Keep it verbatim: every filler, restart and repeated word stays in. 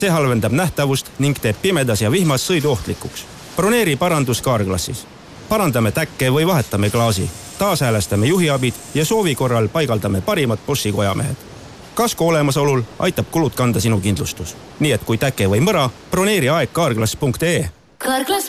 See halvendab nähtavust ning teeb pimedas ja vihmas sõidu ohtlikuks. Broneeri parandus Carglassis. Parandame täkke või vahetame klaasi. Taashäälestame juhiabid ja soovi korral paigaldame parimad Boschi kojamehed. Kasko olemasolul aitab kulud kanda sinu kindlustus. Nii et kui täke või mõra, broneeri aeg carglass punkt ee. Carglass